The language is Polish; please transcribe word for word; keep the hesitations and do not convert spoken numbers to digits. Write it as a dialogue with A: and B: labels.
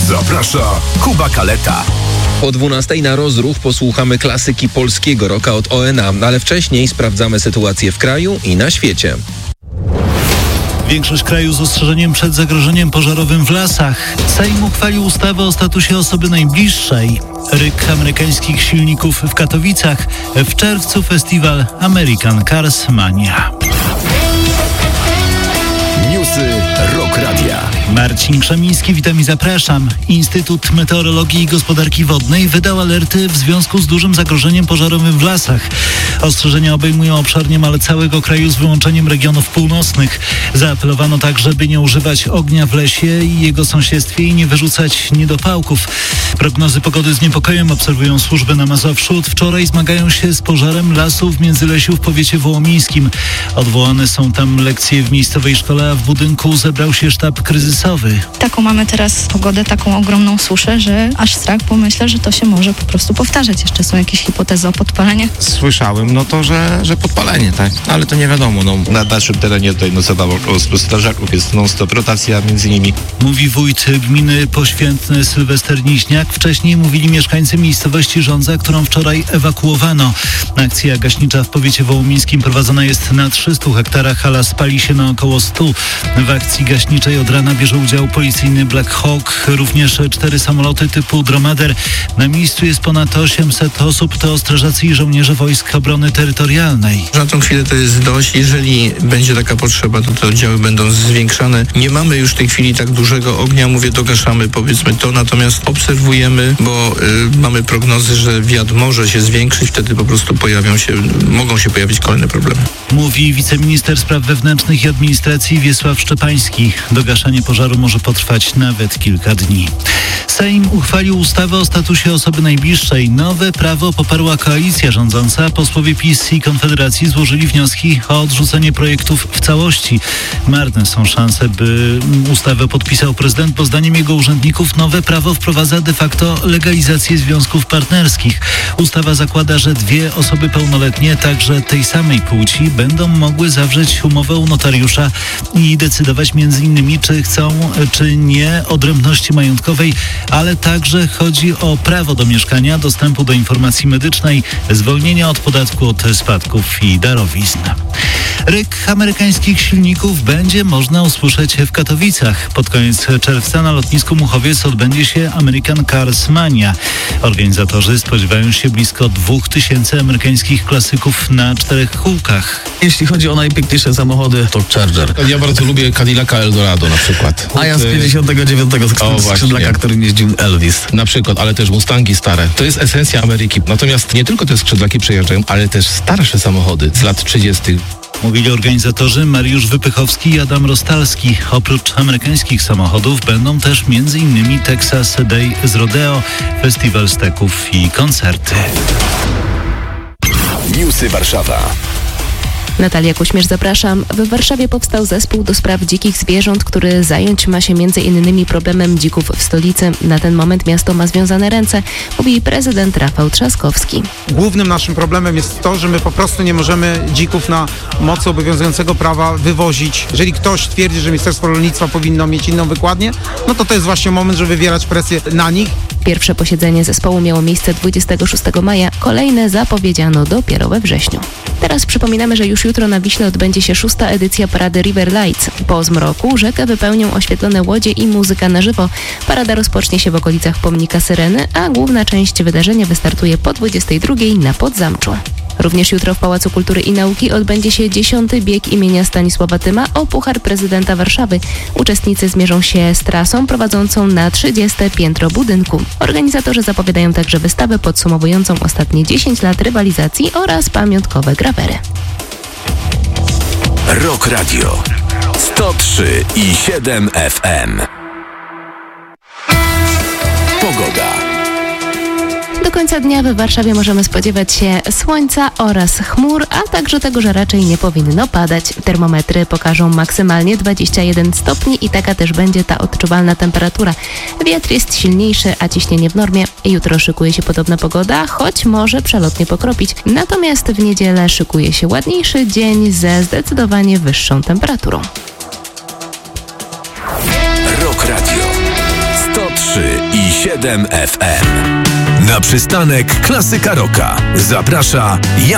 A: Zaprasza Kuba Kaleta.
B: O dwunastej na rozruch posłuchamy klasyki polskiego rocka od O N A, ale wcześniej sprawdzamy sytuację w kraju i na świecie.
C: Większość kraju z ostrzeżeniem przed zagrożeniem pożarowym w lasach. Sejm uchwalił ustawę o statusie osoby najbliższej. Ryk amerykańskich silników w Katowicach. W czerwcu festiwal American Cars Mania.
A: Newsy Rock Radia.
C: Marcin Krzemiński, witam i zapraszam. Instytut Meteorologii i Gospodarki Wodnej wydał alerty w związku z dużym zagrożeniem pożarowym w lasach. Ostrzeżenia obejmują obszar niemal całego kraju z wyłączeniem regionów północnych. Zaapelowano także, by nie używać ognia w lesie i jego sąsiedztwie i nie wyrzucać niedopałków. Prognozy pogody z niepokojem obserwują służby na Mazowszu. Od wczoraj zmagają się z pożarem lasów w Międzylesiu w powiecie wołomińskim. Odwołane są tam lekcje w miejscowej szkole, a w budynku zebrał się sztab kryzysowy.
D: Taką mamy teraz pogodę, taką ogromną suszę, że aż strach, bo myślę, że to się może po prostu powtarzać. Jeszcze są jakieś hipotezy o podpaleniach.
E: Słyszałem, no to, że, że podpalenie, tak, ale to nie wiadomo. No.
F: Na naszym terenie tutaj nocowało po prostu strażaków, jest non-stop rotacja między nimi.
C: Mówi wójt gminy Poświętne Sylwester Niźniak. Wcześniej mówili mieszkańcy miejscowości Żądza, którą wczoraj ewakuowano. Akcja gaśnicza w powiecie wołomińskim prowadzona jest na trzystu hektarach, a las pali się na około stu. W akcji gaśniczej od rana bierze udział policyjny Black Hawk, również cztery samoloty typu Dromader. Na miejscu jest ponad osiemset osób, to strażacy i żołnierze Wojsk Obrony Terytorialnej.
G: Na tą chwilę to jest dość. Jeżeli będzie taka potrzeba, to te oddziały będą zwiększane. Nie mamy już w tej chwili tak dużego ognia, mówię, dogaszamy powiedzmy to, natomiast obserwujemy, bo y, mamy prognozy, że wiatr może się zwiększyć, wtedy po prostu pojawią się, mogą się pojawić kolejne problemy.
C: Mówi wiceminister spraw wewnętrznych i administracji Wiesław Szczepański. Dogaszanie pożaru może potrwać nawet kilka dni. Sejm uchwalił ustawę o statusie osoby najbliższej. Nowe prawo poparła koalicja rządząca. Posłowie PiS i Konfederacji złożyli wnioski o odrzucenie projektów w całości. Marne są szanse, by ustawę podpisał prezydent, bo zdaniem jego urzędników nowe prawo wprowadza de facto legalizację związków partnerskich. Ustawa zakłada, że dwie osoby pełnoletnie, także tej samej płci, będą mogły zawrzeć umowę u notariusza i decydować między innymi, czy chcą, czy nie odrębności majątkowej, ale także chodzi o prawo do mieszkania, dostępu do informacji medycznej, zwolnienia od podatku od spadków i darowizn. Ryk amerykańskich silników będzie można usłyszeć w Katowicach. Pod koniec czerwca na lotnisku Muchowiec odbędzie się American Cars Mania. Organizatorzy spodziewają się blisko dwóch tysięcy amerykańskich klasyków na czterech kółkach.
H: Jeśli chodzi o najpiękniejsze samochody, to Charger.
E: Ja bardzo lubię Cadillaca Eldorado na przykład.
H: A ja z pięćdziesiątego dziewiątego skrzydlaka, którym jeździł Elvis.
E: Na przykład, ale też Mustangi stare. To jest esencja Ameryki. Natomiast nie tylko te skrzydlaki przejeżdżają, ale też starsze samochody z lat trzydziestych.
C: Mówili organizatorzy Mariusz Wypychowski i Adam Rostalski. Oprócz amerykańskich samochodów będą też między innymi Texas Day z Rodeo, festiwal steków i koncerty.
A: Newsy Warszawa.
I: Natalia Kuśmierz, zapraszam. W Warszawie powstał zespół do spraw dzikich zwierząt, który zająć ma się między innymi problemem dzików w stolicy. Na ten moment miasto ma związane ręce, mówi prezydent Rafał Trzaskowski.
J: Głównym naszym problemem jest to, że my po prostu nie możemy dzików na mocy obowiązującego prawa wywozić. Jeżeli ktoś twierdzi, że Ministerstwo Rolnictwa powinno mieć inną wykładnię, no to to jest właśnie moment, żeby wywierać presję na nich.
I: Pierwsze posiedzenie zespołu miało miejsce dwudziestego szóstego maja, kolejne zapowiedziano dopiero we wrześniu. Teraz przypominamy, że już jutro na Wiśle odbędzie się szósta edycja parady River Lights. Po zmroku rzekę wypełnią oświetlone łodzie i muzyka na żywo. Parada rozpocznie się w okolicach pomnika Syreny, a główna część wydarzenia wystartuje po dwudziestej drugiej na Podzamczu. Również jutro w Pałacu Kultury i Nauki odbędzie się dziesiąty bieg imienia Stanisława Tyma o Puchar Prezydenta Warszawy. Uczestnicy zmierzą się z trasą prowadzącą na trzydzieste piętro budynku. Organizatorzy zapowiadają także wystawę podsumowującą ostatnie dziesięć lat rywalizacji oraz pamiątkowe grawery.
A: Rock Radio sto trzy i siedem F M. Pogoda.
I: Do końca dnia w Warszawie możemy spodziewać się słońca oraz chmur, a także tego, że raczej nie powinno padać. Termometry pokażą maksymalnie dwadzieścia jeden stopni i taka też będzie ta odczuwalna temperatura. Wiatr jest silniejszy, a ciśnienie w normie. Jutro szykuje się podobna pogoda, choć może przelotnie pokropić. Natomiast w niedzielę szykuje się ładniejszy dzień ze zdecydowanie wyższą temperaturą.
A: Rock Radio sto trzy siedem F M. Na przystanek Klasyka Rocka zaprasza Jan